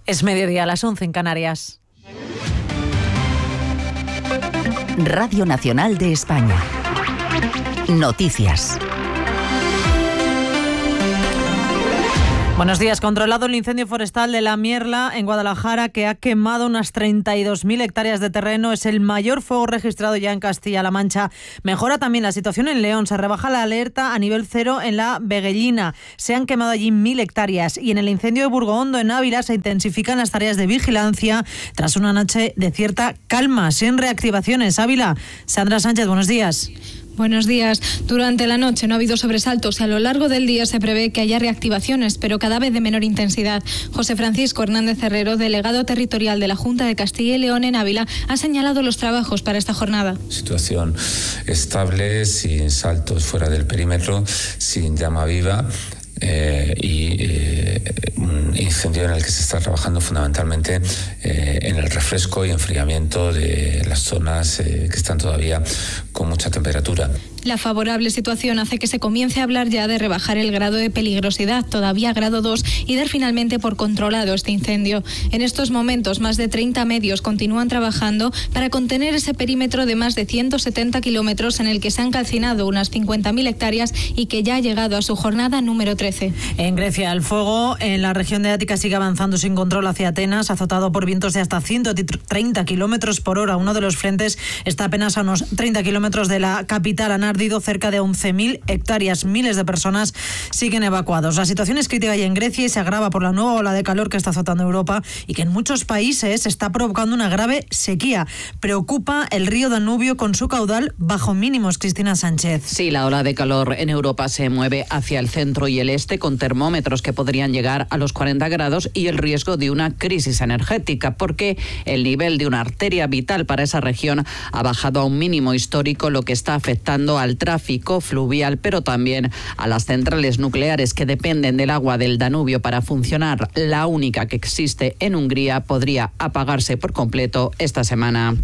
Es mediodía, a las 11 en Canarias. Radio Nacional de España. Noticias. Buenos días. Controlado el incendio forestal de La Mierla, en Guadalajara, que ha quemado unas 32.000 hectáreas de terreno. Es el mayor fuego registrado ya en Castilla-La Mancha. Mejora también la situación en León. Se rebaja la alerta a nivel 0 en la Veguellina. Se han quemado allí 1.000 hectáreas. Y en el incendio de Burgohondo, en Ávila, se intensifican las tareas de vigilancia tras una noche de cierta calma, sin reactivaciones. Ávila, Sandra Sánchez, buenos días. Buenos días. Durante la noche no ha habido sobresaltos y a lo largo del día se prevé que haya reactivaciones, pero cada vez de menor intensidad. José Francisco Hernández Herrero, delegado territorial de la Junta de Castilla y León en Ávila, ha señalado los trabajos para esta jornada. Situación estable, sin saltos fuera del perímetro, sin llama viva. Un incendio en el que se está trabajando fundamentalmente en el refresco y enfriamiento de las zonas que están todavía con mucha temperatura. La favorable situación hace que se comience a hablar ya de rebajar el grado de peligrosidad, todavía grado 2, y dar finalmente por controlado este incendio. En estos momentos, más de 30 medios continúan trabajando para contener ese perímetro de más de 170 kilómetros en el que se han calcinado unas 50.000 hectáreas y que ya ha llegado a su jornada número 13. En Grecia, el fuego en la región de Ática sigue avanzando sin control hacia Atenas, azotado por vientos de hasta 130 kilómetros por hora. Uno de los frentes está apenas a unos 30 kilómetros de la capital. Han ardido cerca de 11.000 hectáreas. Miles de personas siguen evacuados. La situación es crítica ya en Grecia y se agrava por la nueva ola de calor que está azotando Europa y que en muchos países está provocando una grave sequía. Preocupa el río Danubio con su caudal bajo mínimos. Cristina Sánchez. Sí, la ola de calor en Europa se mueve hacia el centro y el este con termómetros que podrían llegar a los 40 grados y el riesgo de una crisis energética, porque el nivel de una arteria vital para esa región ha bajado a un mínimo histórico, lo que está afectando al tráfico fluvial, pero también a las centrales nucleares que dependen del agua del Danubio para funcionar. La única que existe en Hungría podría apagarse por completo esta semana.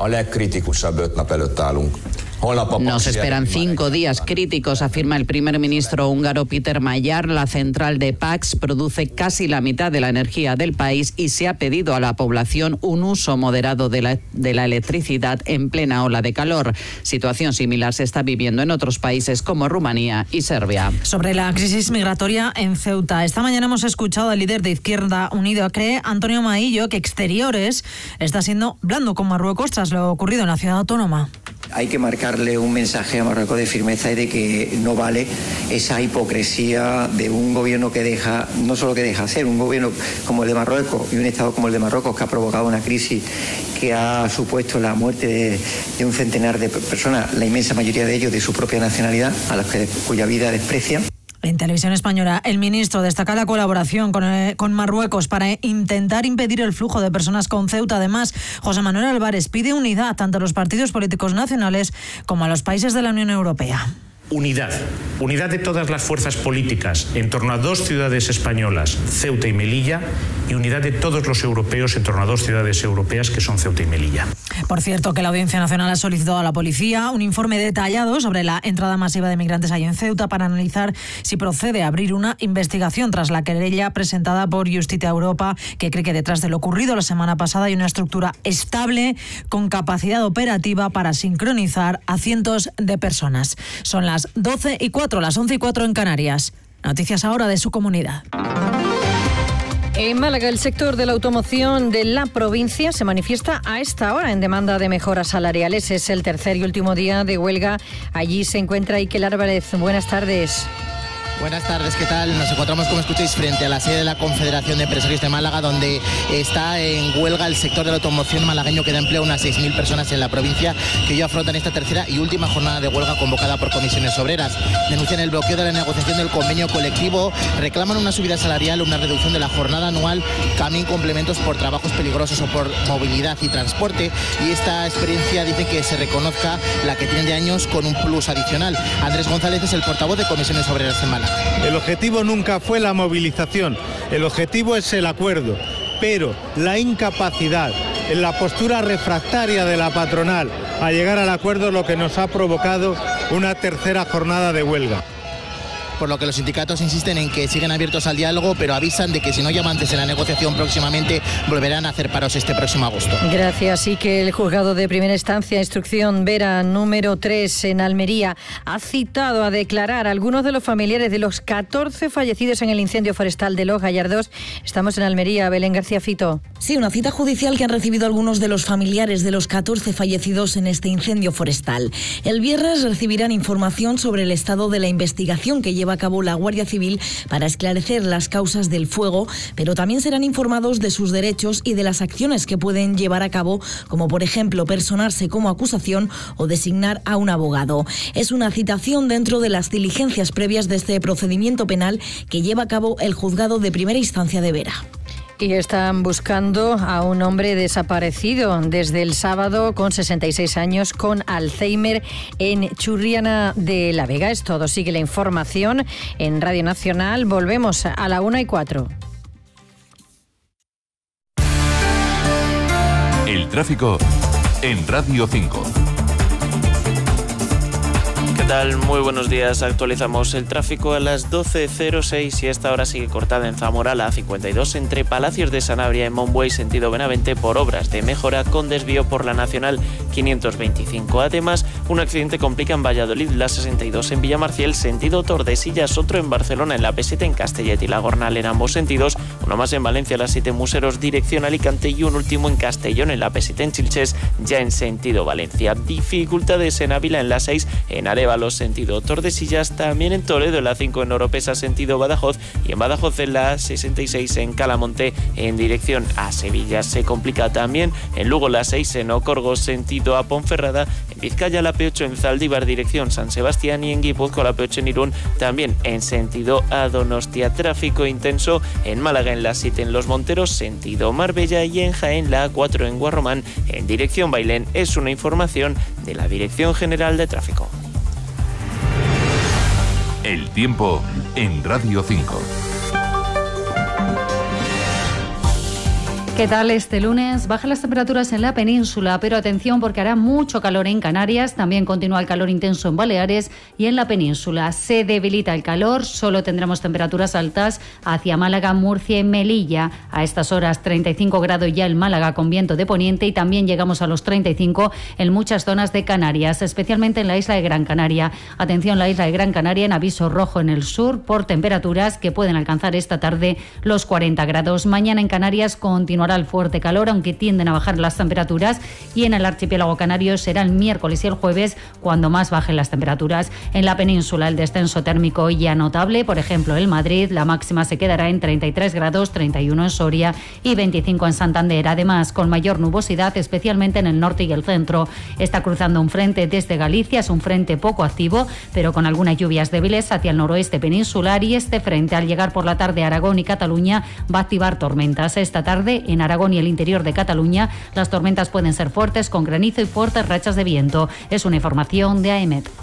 Nos esperan 5 días críticos, afirma el primer ministro húngaro Péter Magyar. La central de Pax produce casi la mitad de la energía del país y se ha pedido a la población un uso moderado de la electricidad en plena ola de calor. Situación similar se está viviendo en otros países como Rumanía y Serbia. Sobre la crisis migratoria en Ceuta, esta mañana hemos escuchado al líder de Izquierda Unida, cree Antonio Maillo, que Exteriores está siendo blando con Marruecos tras lo ocurrido en la ciudad autónoma. Hay que marcarle un mensaje a Marruecos de firmeza y de que no vale esa hipocresía de un gobierno que deja, no solo que deja hacer, un gobierno como el de Marruecos y un Estado como el de Marruecos que ha provocado una crisis que ha supuesto la muerte de un centenar de personas, la inmensa mayoría de ellos de su propia nacionalidad, cuya vida desprecian. En Televisión Española, el ministro destaca la colaboración con Marruecos para intentar impedir el flujo de personas con Ceuta. Además, José Manuel Álvarez pide unidad tanto a los partidos políticos nacionales como a los países de la Unión Europea. Unidad de todas las fuerzas políticas en torno a 2 ciudades españolas, Ceuta y Melilla, y unidad de todos los europeos en torno a 2 ciudades europeas que son Ceuta y Melilla. Por cierto, que la Audiencia Nacional ha solicitado a la policía un informe detallado sobre la entrada masiva de migrantes allí en Ceuta para analizar si procede a abrir una investigación tras la querella presentada por Justicia Europa, que cree que detrás de lo ocurrido la semana pasada hay una estructura estable con capacidad operativa para sincronizar a cientos de personas. Son las 12:04, las 11:04 en Canarias. Noticias ahora de su comunidad. En Málaga, el sector de la automoción de la provincia se manifiesta a esta hora en demanda de mejoras salariales. Es el tercer y último día de huelga. Allí se encuentra Iker Álvarez. Buenas tardes. Buenas tardes, ¿qué tal? Nos encontramos, como escucháis, frente a la sede de la Confederación de Empresarios de Málaga, donde está en huelga el sector de la automoción malagueño, que da empleo a unas 6.000 personas en la provincia, que hoy afrontan esta tercera y última jornada de huelga convocada por comisiones obreras. Denuncian el bloqueo de la negociación del convenio colectivo, reclaman una subida salarial, una reducción de la jornada anual, cambio complementos por trabajos peligrosos o por movilidad y transporte, y esta experiencia dice que se reconozca la que tienen de años con un plus adicional. Andrés González es el portavoz de comisiones obreras en Málaga. El objetivo nunca fue la movilización, el objetivo es el acuerdo, pero la incapacidad, en la postura refractaria de la patronal a llegar al acuerdo es lo que nos ha provocado una tercera jornada de huelga. por lo que los sindicatos insisten en que siguen abiertos al diálogo, pero avisan de que si no hay avances en la negociación próximamente, volverán a hacer paros este próximo agosto. Gracias. Y que el juzgado de primera instancia, instrucción Vera número 3 en Almería, ha citado a declarar a algunos de los familiares de los 14 fallecidos en el incendio forestal de Los Gallardos. Estamos en Almería. Belén García Fito. Sí, una cita judicial que han recibido algunos de los familiares de los 14 fallecidos en este incendio forestal. El viernes recibirán información sobre el estado de la investigación que lleva a cabo la Guardia Civil para esclarecer las causas del fuego, pero también serán informados de sus derechos y de las acciones que pueden llevar a cabo, como por ejemplo personarse como acusación o designar a un abogado. Es una citación dentro de las diligencias previas de este procedimiento penal que lleva a cabo el juzgado de primera instancia de Vera. Y están buscando a un hombre desaparecido desde el sábado con 66 años con Alzheimer en Churriana de la Vega. Es todo. Sigue la información en Radio Nacional. Volvemos a la 1:04. El tráfico en Radio 5. ¿Qué tal? Muy buenos días. Actualizamos el tráfico a las 12:06 y esta hora sigue cortada en Zamora la A52 entre Palacios de Sanabria y Monbuey sentido Benavente por obras de mejora con desvío por la Nacional 525. Además, un accidente complica en Valladolid la 62 en Villamarciel sentido Tordesillas, otro en Barcelona en la P7 en Castellet y la Gornal en ambos sentidos, uno más en Valencia la 7 Museros dirección Alicante y un último en Castellón en la P7 en Chilches ya en sentido Valencia. Dificultades en Ávila en la 6 en Arévalo sentido Tordesillas, también en Toledo en la 5 en Oropesa sentido Badajoz y en Badajoz en la 66 en Calamonte en dirección a Sevilla. Se complica también en Lugo la 6 en Ocorgo sentido a Ponferrada, en Vizcaya la P8 en Zaldívar dirección San Sebastián y en Guipúzcoa la P8 en Irún también en sentido a Donostia. Tráfico intenso en Málaga en la 7 en Los Monteros sentido Marbella y en Jaén la A4 en Guarromán en dirección Bailén. Es una información de la Dirección General de Tráfico. El tiempo en Radio 5. ¿Qué tal este lunes? Bajan las temperaturas en la península, pero atención porque hará mucho calor en Canarias, también continúa el calor intenso en Baleares y en la península. Se debilita el calor, solo tendremos temperaturas altas hacia Málaga, Murcia y Melilla. A estas horas 35 grados ya en Málaga con viento de poniente y también llegamos a los 35 en muchas zonas de Canarias, especialmente en la isla de Gran Canaria. Atención, la isla de Gran Canaria en aviso rojo en el sur por temperaturas que pueden alcanzar esta tarde los 40 grados. Mañana en Canarias continuará el fuerte calor, aunque tienden a bajar las temperaturas, y en el archipiélago canario será el miércoles y el jueves cuando más bajen las temperaturas. En la península el descenso térmico ya notable, por ejemplo en Madrid la máxima se quedará en 33 grados, 31 en Soria y 25 en Santander, además con mayor nubosidad especialmente en el norte y el centro. Está cruzando un frente desde Galicia, es un frente poco activo pero con algunas lluvias débiles hacia el noroeste peninsular, y este frente al llegar por la tarde a Aragón y Cataluña va a activar tormentas. Esta tarde en Aragón y el interior de Cataluña las tormentas pueden ser fuertes con granizo y fuertes rachas de viento. Es una información de AEMET.